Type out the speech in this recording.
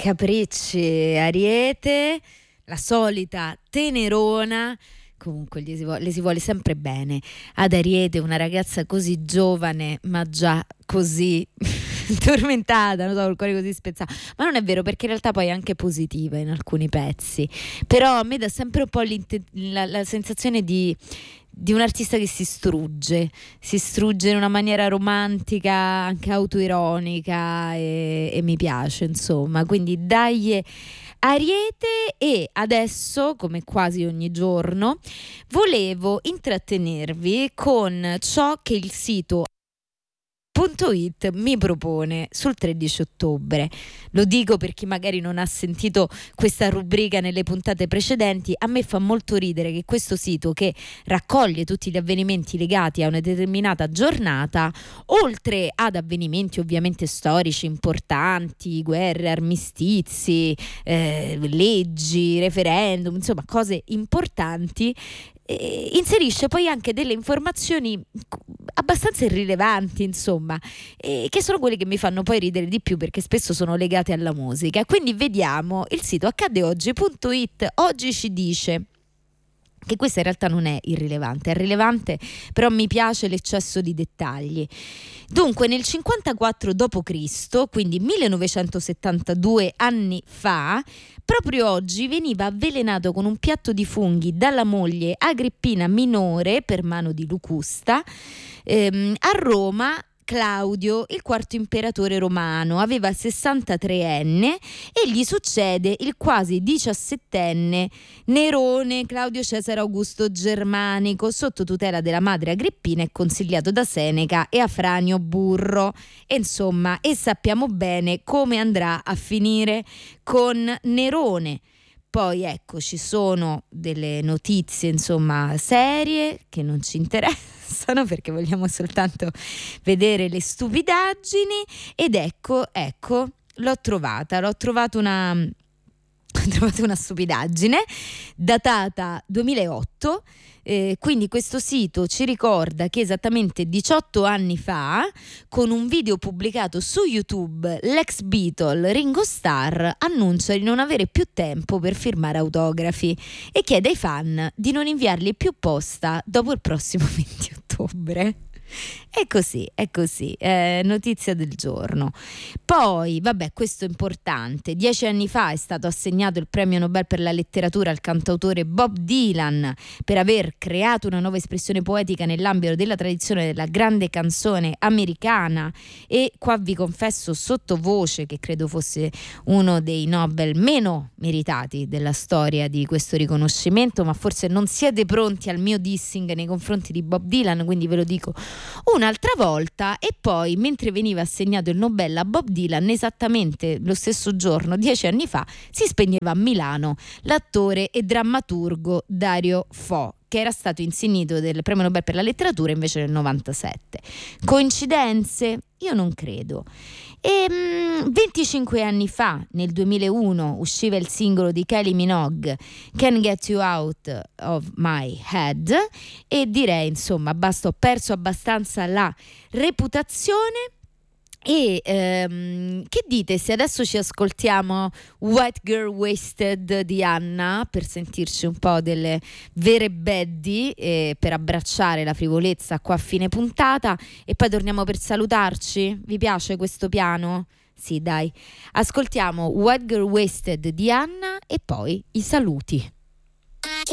capricci Ariete, la solita tenerona. Comunque le si vuole sempre bene ad Ariete, una ragazza così giovane ma già così tormentata, non so, col cuore così spezzato. Ma non è vero, perché in realtà poi è anche positiva in alcuni pezzi, però a me dà sempre un po' la sensazione di un artista che si strugge in una maniera romantica, anche autoironica, e mi piace, insomma. Quindi dai Ariete. E adesso, come quasi ogni giorno, volevo intrattenervi con ciò che il sito .it mi propone sul 13 ottobre. Lo dico per chi magari non ha sentito questa rubrica nelle puntate precedenti. A me fa molto ridere che questo sito, che raccoglie tutti gli avvenimenti legati a una determinata giornata, oltre ad avvenimenti ovviamente storici importanti, guerre, armistizi, leggi, referendum, insomma cose importanti, inserisce poi anche delle informazioni abbastanza irrilevanti, insomma, che sono quelle che mi fanno poi ridere di più, perché spesso sono legate alla musica. Quindi vediamo il sito accadeoggi.it. Oggi ci dice che questa in realtà non è irrilevante, è rilevante, però mi piace l'eccesso di dettagli. Dunque, nel 54 d.C., quindi 1972 anni fa, proprio oggi veniva avvelenato con un piatto di funghi dalla moglie Agrippina minore per mano di Locusta. A Roma Claudio, il quarto imperatore romano, aveva 63enne e gli succede il quasi 17enne Nerone Claudio Cesare Augusto Germanico, sotto tutela della madre Agrippina e consigliato da Seneca e Afranio Burro. E insomma, e sappiamo bene come andrà a finire con Nerone. Poi ecco, ci sono delle notizie, insomma, serie che non ci interessano, perché vogliamo soltanto vedere le stupidaggini. Ed ecco, l'ho trovata una stupidaggine datata 2008. Quindi questo sito ci ricorda che esattamente 18 anni fa, con un video pubblicato su YouTube, l'ex Beatle Ringo Starr annuncia di non avere più tempo per firmare autografi e chiede ai fan di non inviargli più posta dopo il prossimo 20 ottobre. È così, notizia del giorno. Poi, vabbè, questo è importante. 10 anni fa è stato assegnato il premio Nobel per la letteratura al cantautore Bob Dylan per aver creato una nuova espressione poetica nell'ambito della tradizione della grande canzone americana. E qua vi confesso sottovoce che credo fosse uno dei Nobel meno meritati della storia di questo riconoscimento, ma forse non siete pronti al mio dissing nei confronti di Bob Dylan, quindi ve lo dico un'altra volta. E poi, mentre veniva assegnato il Nobel a Bob Dylan, esattamente lo stesso giorno, 10 anni fa, si spegneva a Milano l'attore e drammaturgo Dario Fo, che era stato insignito del premio Nobel per la letteratura invece nel 97. Coincidenze? Io non credo. E 25 anni fa, nel 2001, usciva il singolo di Kylie Minogue, Can't Get You Out of My Head, e direi, insomma, basta, ho perso abbastanza la reputazione. E che dite se adesso ci ascoltiamo White Girl Wasted di Anna, per sentirci un po' delle vere baddie, per abbracciare la frivolezza qua a fine puntata, e poi torniamo per salutarci? Vi piace questo piano? Sì, dai, ascoltiamo White Girl Wasted di Anna e poi i saluti.